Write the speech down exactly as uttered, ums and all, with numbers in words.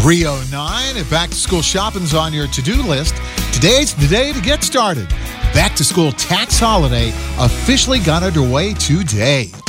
three oh nine. If back to school shopping's on your to-do list, today's the day to get started. Back to school tax holiday officially got underway today.